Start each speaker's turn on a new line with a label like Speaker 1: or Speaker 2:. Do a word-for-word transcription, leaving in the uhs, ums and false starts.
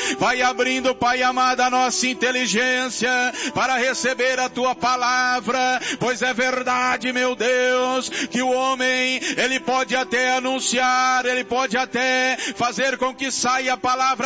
Speaker 1: vai abrindo, Pai amado, a nossa inteligência para receber a tua palavra, pois é verdade, meu Deus, que o homem, ele pode até anunciar, ele pode até fazer com que saia a palavra